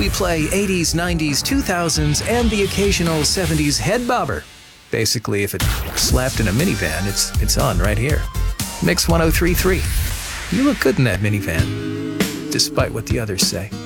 We play 80s, 90s, 2000s, and the occasional 70s head bobber. Basically, if it's slapped in a minivan, it's on right here. Mix 1033. You look good in that minivan, despite what the others say.